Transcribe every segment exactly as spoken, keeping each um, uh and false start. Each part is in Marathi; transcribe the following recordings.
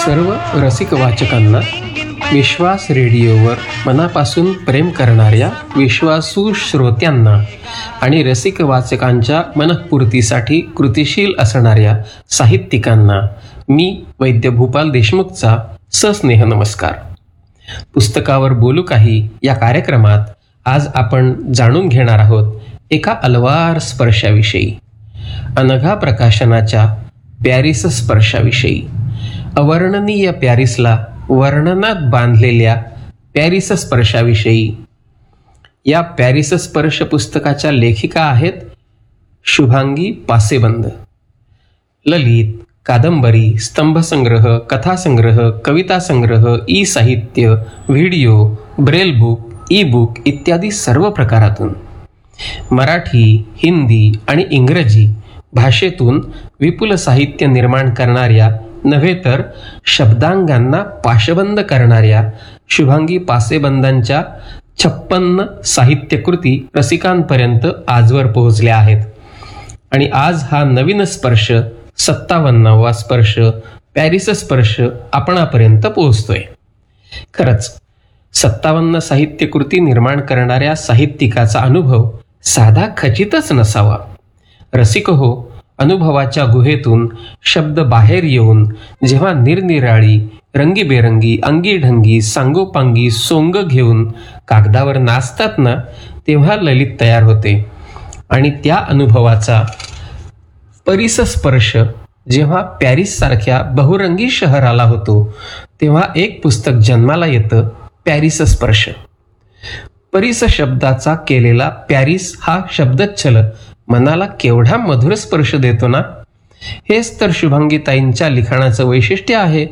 सर्व रसिक वाचकांना विश्वास रेडिओवर मनापासून प्रेम करणाऱ्या विश्वासू श्रोत्यांना आणि रसिक वाचकांच्या मनःपूर्तीसाठी कृतिशील असणाऱ्या साहित्यिकांना मी वैद्य भूपाल देशमुखचा सस्नेह नमस्कार. पुस्तकावर बोलू काही या कार्यक्रमात आज आपण जाणून घेणार आहोत एका अलवार स्पर्शाविषयी, अनघा प्रकाशनाच्या पॅरिस स्पर्शाविषयी. अवर्णनीय पॅरिसला वर्णनात बांधलेल्या पॅरिस स्पर्शाविषयी. या पॅरिस स्पर्श पुस्तकाच्या लेखिका आहेत शुभांगी पासेबंद. ललित, कादंबरी, स्तंभसंग्रह, कथासंग्रह, कविता संग्रह, ई साहित्य, video, Braille book, E book इत्यादी सर्व प्रकारातून मराठी, हिंदी आणि इंग्रजी भाषेतून विपुल साहित्य निर्माण करणाऱ्या नव्हे तर शब्दांगांना पाशबंद करणाऱ्या शुभांगी पासेबंदांच्या छप्पन्न साहित्यकृती रसिकांपर्यंत आजवर पोहोचल्या आहेत. आणि आज हा नवीन स्पर्श, सत्तावन्नावा स्पर्श, पॅरिस स्पर्श आपणापर्यंत पोहोचतोय. खरंच सत्तावन्न साहित्यकृती निर्माण करणाऱ्या साहित्यिकाचा अनुभव साधा खचितच नसावा. रसिक हो, अनुभवाच्या गुहेतून शब्द बाहेर येऊन जेव्हा निरनिराळी, रंगीबेरंगी, अंगीढंगी, सांगोपांगी सोंग घेऊन कागदावर नाचतात ना, तेव्हा ललित तयार होते. आणि त्या अनुभवाचा परिसस्पर्श जेव्हा पॅरिससारख्या बहुरंगी शहराला होतो, तेव्हा एक पुस्तक जन्माला येतं, पॅरिस स्पर्श. परिस शब्दाचा केलेला पॅरिस हा शब्दच्छल मनाला केवढा मधुर स्पर्श देतो ना. हेच तर शुभांगीताईंच्या लिखाणाचं वैशिष्ट्य आहे.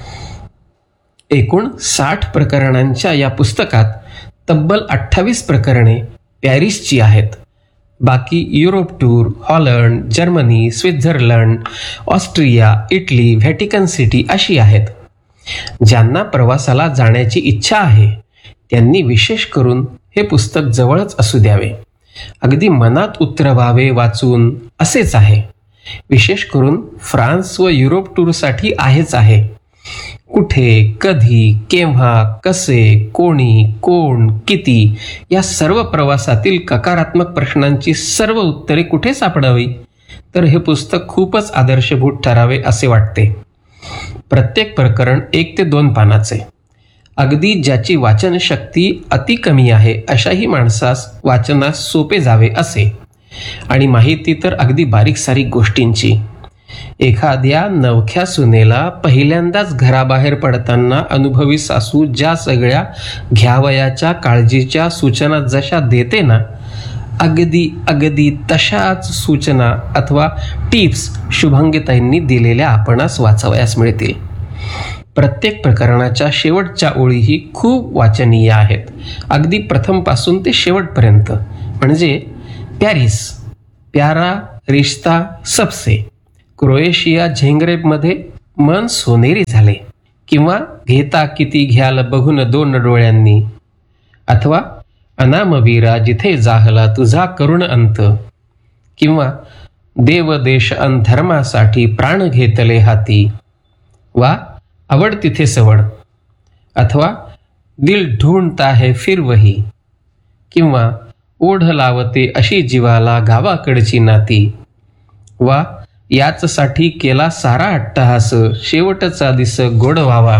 एकूण साठ प्रकरणांच्या या पुस्तकात तब्बल अठ्ठावीस प्रकरणे पॅरिसची आहेत. बाकी Europe tour, Holland, Germany, Switzerland, Austria, Italy, Vatican city अशी आहेत. ज्यांना प्रवासाला जाण्याची इच्छा आहे त्यांनी विशेष करून हे पुस्तक जवळच असू द्यावे, अगदी मनात उतरवावे वाचून असेच आहे. विशेष करून फ्रान्स व युरोप टूरसाठी आहेच आहे. कुठे, कधी, केव्हा, कसे, कोणी, कोण, किती या सर्व प्रवासातील ककारात्मक प्रश्नांची सर्व उत्तरे कुठे सापडावी, तर हे पुस्तक खूपच आदर्शभूत ठरावे असे वाटते. प्रत्येक प्रकरण एक ते दोन पानाचे. अगदी ज्याची वाचन शक्ती अति कमी आहे अशाही माणसास वाचनास सोपे जावे असे. आणि माहिती तर अगदी बारीक सारीक गोष्टींची. एखाद्या नवख्या सुनेला पहिल्यांदाच घराबाहेर पडताना अनुभवी सासू ज्या सगळ्या घ्यावयाच्या काळजीच्या सूचना जशा देते ना, अगदी अगदी तशाच सूचना अथवा टिप्स शुभांगीताईंनी दिलेल्या आपणास वाचावयास मिळतील. प्रत्येक प्रकरणाच्या शेवटच्या ओळीही खूप वाचनीय आहेत, अगदी प्रथमपासून ते शेवटपर्यंत. म्हणजे पॅरिस, प्यारा रिश्ता सबसे, क्रोएशिया झेंग्रेबमध्ये मन सोनेरी झाले, किंवा घेता किती घ्याल बघून दोन डोळ्यांनी, अथवा अनामवीरा जिथे जाहला तुझा करुण अंत, किंवा देव देश अन धर्मासाठी प्राण घेतले हाती, वा आवड तिथे सवड, अथवा दिल ढूंढता है फिर वही, किंवा ओढ लावते अशी जीवाला गावाकडची नाती, वा याचसाठी केला सारा अट्टहास शेवटचा दिस गोड व्हावा,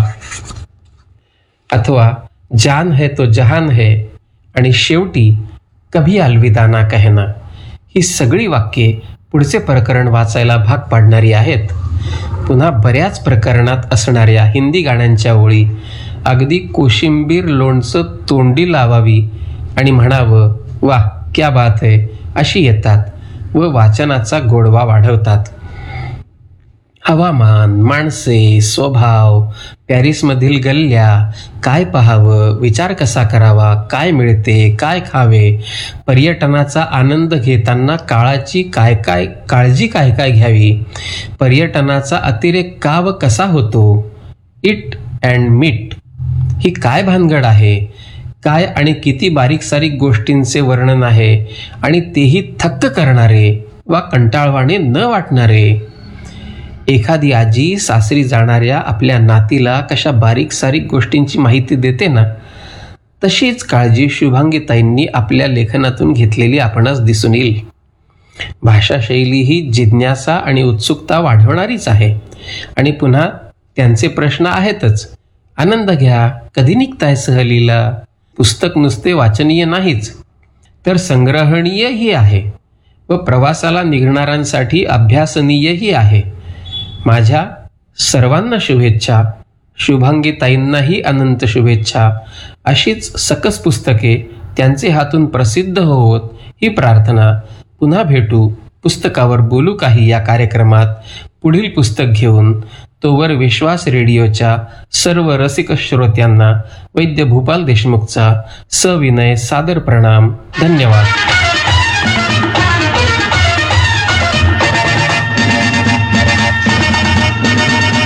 अथवा जान है तो जहान है आणि शेवटी कभी अलविदा ना कहना. ही सगळी वाक्ये पुढचे प्रकरण वाचायला भाग पाडणारी आहेत. पुन्हा बऱ्याच प्रकरणात असणाऱ्या हिंदी गाण्यांच्या ओळी अगदी कोशिंबीर लोणचं तोंडी लावावी आणि म्हणावं वाह क्या बात है अशी येतात व वाचनाचा गोडवा वाढवतात. हवामान, माणसे, स्वभाव, पॅरिसमधील गल्ल्या, काय पाहावं, विचार कसा करावा, काय मिळते, काय खावे, पर्यटनाचा आनंद घेताना काळाची काय काय काळजी काय काय घ्यावी, पर्यटनाचा अतिरेक का व कसा होतो, इट अँड मीट ही काय भानगड आहे, काय आणि किती बारीक सारीक गोष्टींचे वर्णन आहे, आणि तेही थक्क करणारे वा कंटाळवाणे न वाटणारे. एखादी आजी सासरी जाणाऱ्या आपल्या नातीला कशा बारीक सारीक गोष्टींची माहिती देते ना, तशीच काळजी शुभांगीताईंनी आपल्या लेखनातून घेतलेली आपणास दिसून येईल. भाषाशैली ही जिज्ञासा आणि उत्सुकता वाढवणारीच आहे. आणि पुन्हा त्यांचे प्रश्न आहेतच. आनंद घ्या, कधी निघताय सहलीला? पुस्तक नुसते वाचनीय नाहीच, तर संग्रहणीयही आहे व प्रवासाला निघणाऱ्यांसाठी अभ्यासनीयही आहे. माझ्या सर्वांना शुभेच्छा, शुभांगीताईंनाही अनंत शुभेच्छा. अशीच सकस पुस्तके त्यांचे हातून प्रसिद्ध होवोत ही प्रार्थना. पुन्हा भेटू पुस्तकावर बोलू काही या कार्यक्रमात पुढील पुस्तक घेऊन. तोवर विश्वास रेडिओच्या सर्व रसिक श्रोत्यांना वैद्य भूपाल देशमुखचा सविनय सादर प्रणाम. धन्यवाद.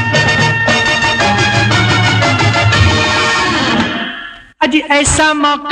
आज ऐसा मौका